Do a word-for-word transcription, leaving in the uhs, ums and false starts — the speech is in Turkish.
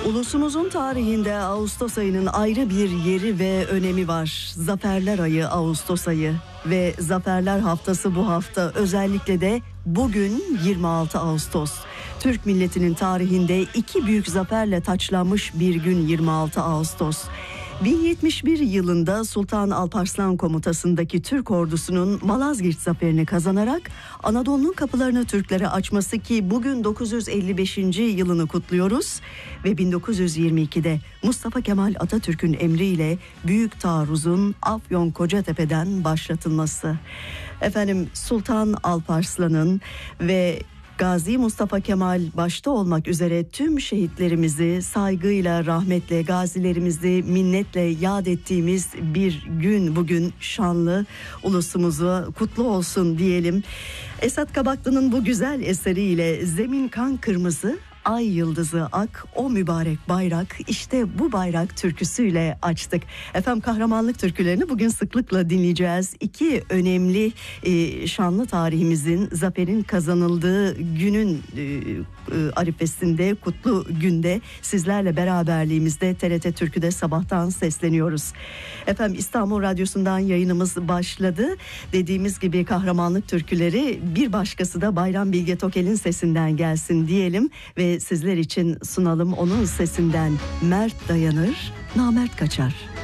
Ulusumuzun tarihinde Ağustos ayının ayrı bir yeri ve önemi var. Zaferler ayı Ağustos ayı ve Zaferler Haftası bu hafta, özellikle de bugün yirmi altı Ağustos. Türk milletinin tarihinde iki büyük zaferle taçlanmış bir gün yirmi altı Ağustos. bin yetmiş bir yılında Sultan Alparslan komutasındaki Türk ordusunun Malazgirt zaferini kazanarak Anadolu'nun kapılarını Türklere açması, ki bugün dokuz yüz elli beşinci yılını kutluyoruz ve bin dokuz yüz yirmi ikide Mustafa Kemal Atatürk'ün emriyle Büyük Taarruz'un Afyon Kocatepe'den başlatılması. Efendim, Sultan Alparslan'ın ve Gazi Mustafa Kemal başta olmak üzere tüm şehitlerimizi saygıyla, rahmetle, gazilerimizi minnetle yad ettiğimiz bir gün bugün. Şanlı ulusumuzu kutlu olsun diyelim. Esat Kabaklı'nın bu güzel eseriyle Zemin kan kırmızı, ay yıldızı ak, o mübarek bayrak, işte bu bayrak türküsüyle açtık. Efendim, kahramanlık türkülerini bugün sıklıkla dinleyeceğiz. İki önemli e, şanlı tarihimizin, zaferin kazanıldığı günün e, e, arifesinde, kutlu günde sizlerle beraberliğimizde T R T Türkü'de sabahtan sesleniyoruz. Efendim, İstanbul Radyosu'ndan yayınımız başladı. Dediğimiz gibi kahramanlık türküleri, bir başkası da Bayram Bilge Tokel'in sesinden gelsin diyelim ve sizler için sunalım onun sesinden. Mert dayanır, namert kaçar.